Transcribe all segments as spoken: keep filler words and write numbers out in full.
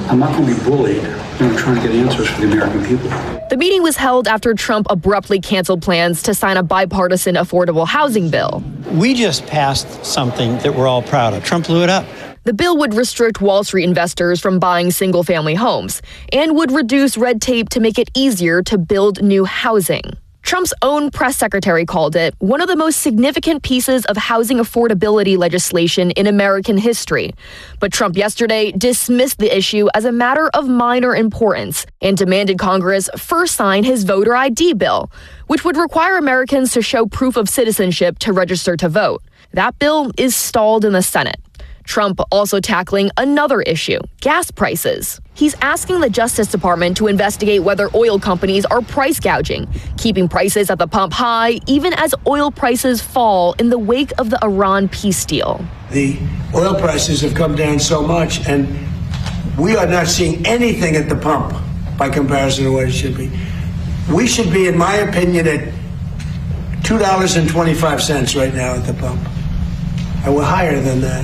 I'm not going to be bullied. I'm trying to get answers for the American people. The meeting was held after Trump abruptly canceled plans to sign a bipartisan affordable housing bill. We just passed something that we're all proud of. Trump blew it up. The bill would restrict Wall Street investors from buying single-family homes and would reduce red tape to make it easier to build new housing. Trump's own press secretary called it one of the most significant pieces of housing affordability legislation in American history. But Trump yesterday dismissed the issue as a matter of minor importance and demanded Congress first sign his voter I D bill, which would require Americans to show proof of citizenship to register to vote. That bill is stalled in the Senate. Trump also tackling another issue, gas prices. He's asking the Justice Department to investigate whether oil companies are price gouging, keeping prices at the pump high even as oil prices fall in the wake of the Iran peace deal. The oil prices have come down so much, and we are not seeing anything at the pump by comparison to what it should be. We should be, in my opinion, at two dollars and twenty-five cents right now at the pump. And we're higher than that.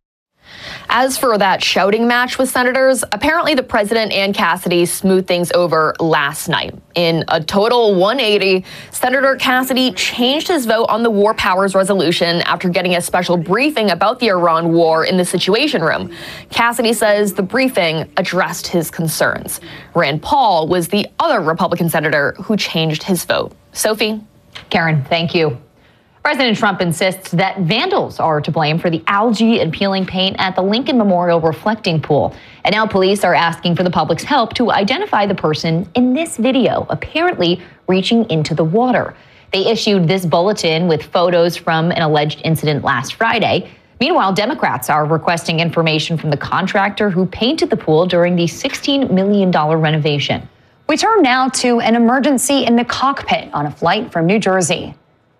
As for that shouting match with senators, apparently the president and Cassidy smoothed things over last night. In a total one eighty, Senator Cassidy changed his vote on the War Powers Resolution after getting a special briefing about the Iran war in the Situation Room. Cassidy says the briefing addressed his concerns. Rand Paul was the other Republican senator who changed his vote. Sophie? Karen, thank you. President Trump insists that vandals are to blame for the algae and peeling paint at the Lincoln Memorial Reflecting Pool. And now police are asking for the public's help to identify the person in this video, apparently reaching into the water. They issued this bulletin with photos from an alleged incident last Friday. Meanwhile, Democrats are requesting information from the contractor who painted the pool during the sixteen million dollars renovation. We turn now to an emergency in the cockpit on a flight from New Jersey.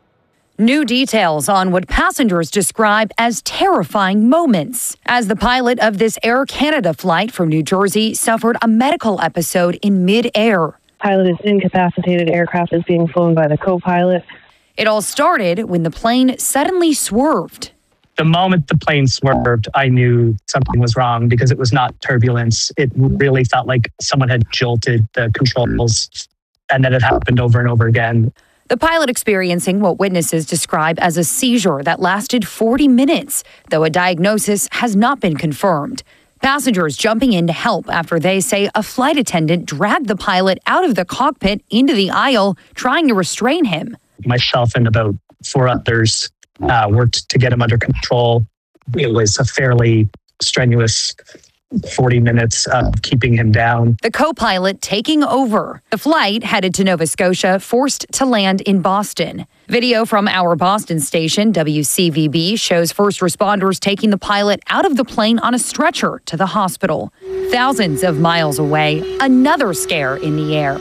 New details on what passengers describe as terrifying moments as the pilot of this Air Canada flight from New Jersey suffered a medical episode in mid-air. Pilot is incapacitated. Aircraft is being flown by the co-pilot. It all started when the plane suddenly swerved. The moment the plane swerved, I knew something was wrong because it was not turbulence. It really felt like someone had jolted the controls, and then it happened over and over again. The pilot experiencing what witnesses describe as a seizure that lasted forty minutes, though a diagnosis has not been confirmed. Passengers jumping in to help after they say a flight attendant dragged the pilot out of the cockpit into the aisle, trying to restrain him. Myself and about four others uh, worked to get him under control. It was a fairly strenuous forty minutes of keeping him down. The co-pilot taking over. The flight headed to Nova Scotia, forced to land in Boston. Video from our Boston station, W C V B, shows first responders taking the pilot out of the plane on a stretcher to the hospital. Thousands of miles away, another scare in the air.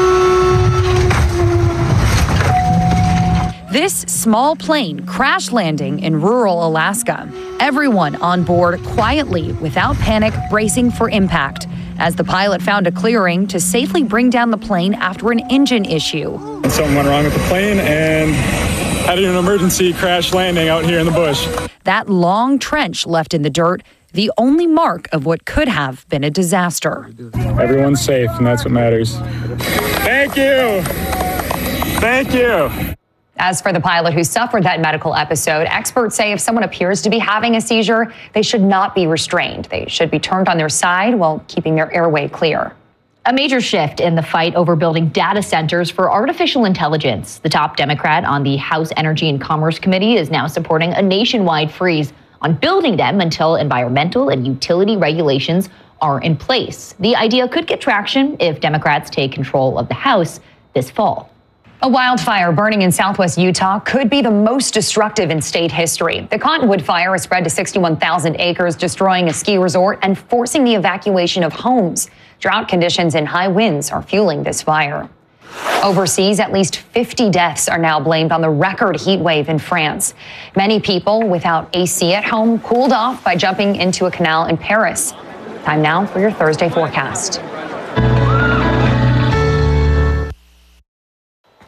This small plane crash landing in rural Alaska. Everyone on board quietly, without panic, bracing for impact, as the pilot found a clearing to safely bring down the plane after an engine issue. Something went wrong with the plane and had an emergency crash landing out here in the bush. That long trench left in the dirt, the only mark of what could have been a disaster. Everyone's safe, and that's what matters. Thank you. Thank you. As for the pilot who suffered that medical episode, experts say if someone appears to be having a seizure, they should not be restrained. They should be turned on their side while keeping their airway clear. A major shift in the fight over building data centers for artificial intelligence. The top Democrat on the House Energy and Commerce Committee is now supporting a nationwide freeze on building them until environmental and utility regulations are in place. The idea could get traction if Democrats take control of the House this fall. A wildfire burning in southwest Utah could be the most destructive in state history. The Cottonwood Fire has spread to sixty-one thousand acres, destroying a ski resort and forcing the evacuation of homes. Drought conditions and high winds are fueling this fire. Overseas, at least fifty deaths are now blamed on the record heat wave in France. Many people without A C at home cooled off by jumping into a canal in Paris. Time now for your Thursday forecast.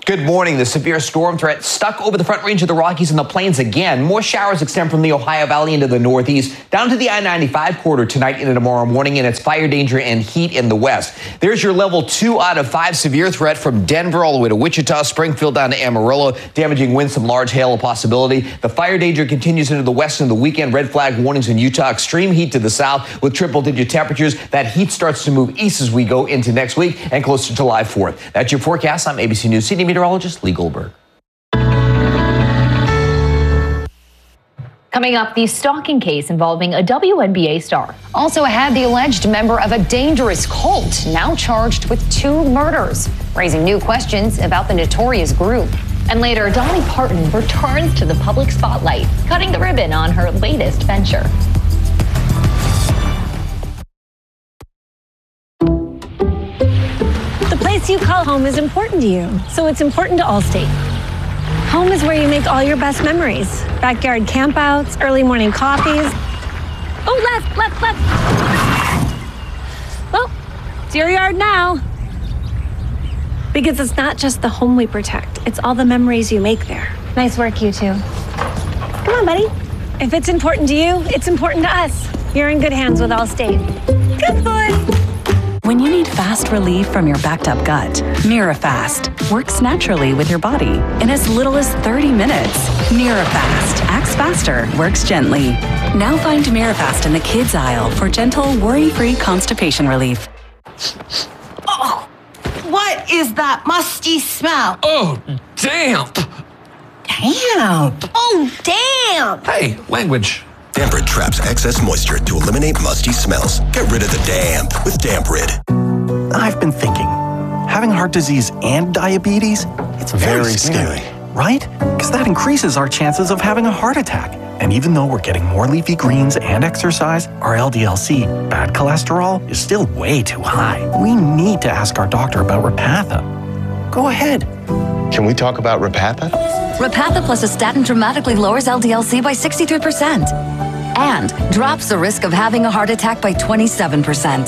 Good morning. The severe storm threat stuck over the Front Range of the Rockies and the Plains again. More showers extend from the Ohio Valley into the Northeast, down to the I ninety-five corridor tonight into tomorrow morning, and it's fire danger and heat in the west. There's your level two out of five severe threat from Denver all the way to Wichita, Springfield down to Amarillo. Damaging winds, some large hail a possibility. The fire danger continues into the west into the weekend. Red flag warnings in Utah. Extreme heat to the south with triple-digit temperatures. That heat starts to move east as we go into next week and close to July fourth. That's your forecast. I'm A B C News Senior Meteorologist Lee Goldberg. Coming up, the stalking case involving a W N B A star. Also ahead, the alleged member of a dangerous cult now charged with two murders, raising new questions about the notorious group. And later, Dolly Parton returns to the public spotlight, cutting the ribbon on her latest venture. The place you call home is important to you, so it's important to Allstate. Home is where you make all your best memories. Backyard campouts, early morning coffees. Oh, left, left, left. Well, it's your yard now. Because it's not just the home we protect, it's all the memories you make there. Nice work, you two. Come on, buddy. If it's important to you, it's important to us. You're in good hands with Allstate. Good boy. When you need fast relief from your backed up gut, Mirafast works naturally with your body in as little as thirty minutes. Mirafast acts faster, works gently. Now find Mirafast in the kids aisle for gentle, worry-free constipation relief. Oh, what is that musty smell? Oh, damp. Damp. Oh, damp. Hey, language. Damprid traps excess moisture to eliminate musty smells. Get rid of the damp with Damprid. I've been thinking, having heart disease and diabetes, it's very, very scary, scary, right? Because that increases our chances of having a heart attack. And even though we're getting more leafy greens and exercise, our L D L C, bad cholesterol, is still way too high. We need to ask our doctor about Repatha. Go ahead. Can we talk about Repatha? Repatha plus a statin dramatically lowers L D L C by sixty-three percent and drops the risk of having a heart attack by twenty-seven percent.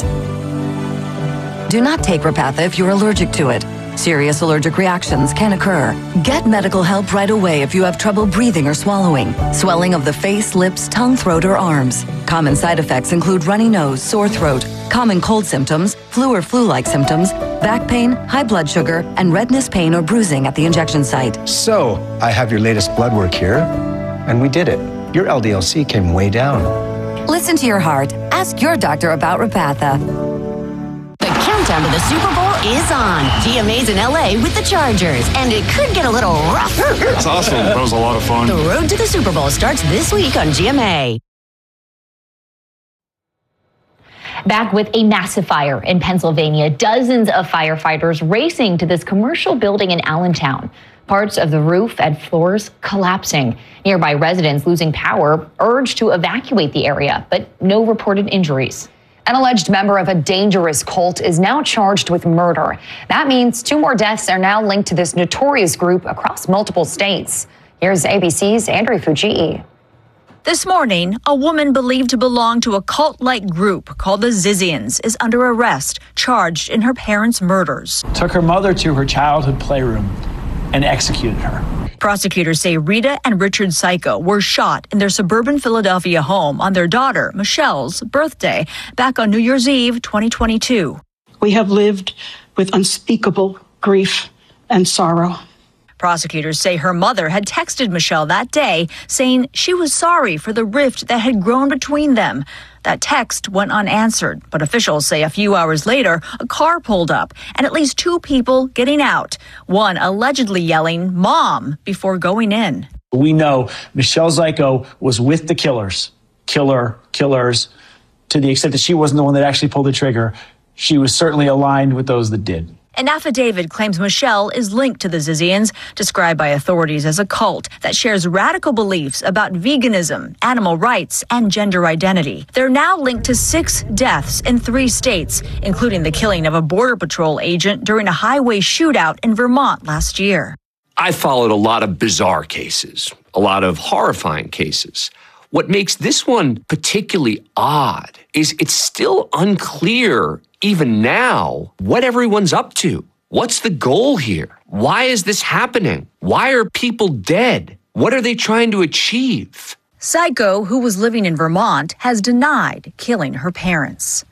Do not take Repatha if you're allergic to it. Serious allergic reactions can occur. Get medical help right away if you have trouble breathing or swallowing, swelling of the face, lips, tongue, throat, or arms. Common side effects include runny nose, sore throat, common cold symptoms, flu or flu-like symptoms, back pain, high blood sugar, and redness, pain, or bruising at the injection site. So, I have your latest blood work here, and we did it. Your L D L C came way down. Listen to your heart. Ask your doctor about Repatha. The countdown to the Super Bowl is on. G M A's in L A with the Chargers, and it could get a little rough. That's awesome. That was a lot of fun. The road to the Super Bowl starts this week on G M A. Back with a massive fire in Pennsylvania, dozens of firefighters racing to this commercial building in Allentown. Parts of the roof and floors collapsing. Nearby residents losing power, urged to evacuate the area, but no reported injuries. An alleged member of a dangerous cult is now charged with murder. That means two more deaths are now linked to this notorious group across multiple states. Here's A B C's Andrea Fujii. This morning, a woman believed to belong to a cult-like group called the Zizians is under arrest, charged in her parents' murders. Took her mother to her childhood playroom and executed her. Prosecutors say Rita and Richard Psycho were shot in their suburban Philadelphia home on their daughter, Michelle's, birthday back on New Year's Eve, twenty twenty-two. We have lived with unspeakable grief and sorrow. Prosecutors say her mother had texted Michelle that day saying she was sorry for the rift that had grown between them. That text went unanswered, but officials say a few hours later, a car pulled up and at least two people getting out, one allegedly yelling, "Mom," before going in. We know Michelle Zyko was with the killers, killer, killers, to the extent that she wasn't the one that actually pulled the trigger. She was certainly aligned with those that did. An affidavit claims Michelle is linked to the Zizians, described by authorities as a cult that shares radical beliefs about veganism, animal rights, and gender identity. They're now linked to six deaths in three states, including the killing of a Border Patrol agent during a highway shootout in Vermont last year. I followed a lot of bizarre cases, a lot of horrifying cases. What makes this one particularly odd is it's still unclear, even now, what everyone's up to, What's the goal here? Why is this happening? Why are people dead? What are they trying to achieve? Psycho, who was living in Vermont, has denied killing her parents.